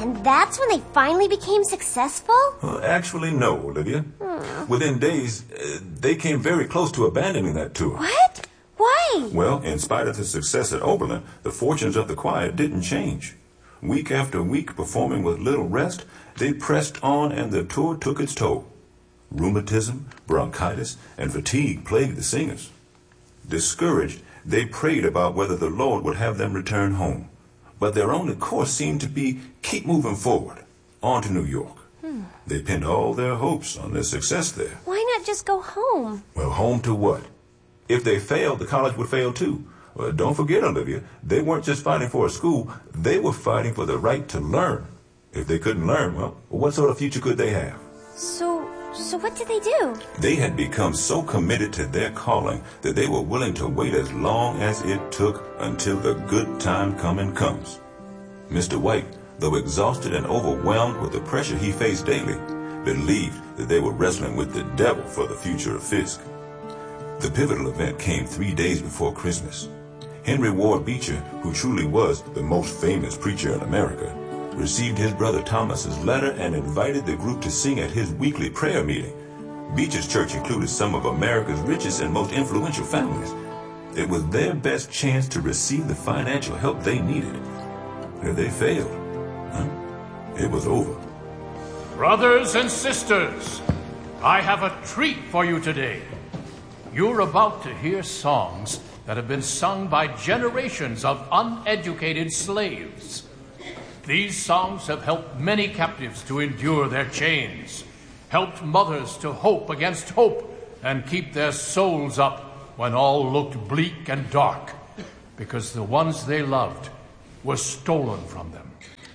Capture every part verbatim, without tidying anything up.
And that's when they finally became successful? Well, actually, no, Olivia. Hmm. Within days, uh, they came very close to abandoning that tour. What? Why? Well, in spite of the success at Oberlin, the fortunes of the choir didn't change. Week after week, performing with little rest, they pressed on and the tour took its toll. Rheumatism, bronchitis, and fatigue plagued the singers. Discouraged, they prayed about whether the Lord would have them return home. But their only course seemed to be keep moving forward, on to New York. Hmm. They pinned all their hopes on their success there. Why not just go home? Well, home to what? If they failed, the college would fail too. Well, don't forget, Olivia, they weren't just fighting for a school, they were fighting for the right to learn. If they couldn't learn, well, what sort of future could they have? So, so what did they do? They had become so committed to their calling that they were willing to wait as long as it took until the good time coming comes. Mister White, though exhausted and overwhelmed with the pressure he faced daily, believed that they were wrestling with the devil for the future of Fisk. The pivotal event came three days before Christmas. Henry Ward Beecher, who truly was the most famous preacher in America, received his brother Thomas's letter and invited the group to sing at his weekly prayer meeting. Beecher's church included some of America's richest and most influential families. It was their best chance to receive the financial help they needed. If they failed, huh, it was over. Brothers and sisters, I have a treat for you today. You're about to hear songs that have been sung by generations of uneducated slaves. These songs have helped many captives to endure their chains, helped mothers to hope against hope, and keep their souls up when all looked bleak and dark, because the ones they loved were stolen from them.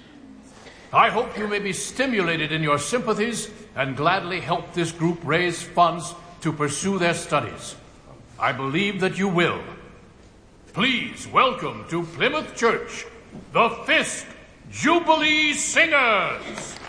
I hope you may be stimulated in your sympathies and gladly help this group raise funds to pursue their studies. I believe that you will. Please welcome to Plymouth Church, the Fisk Jubilee Singers!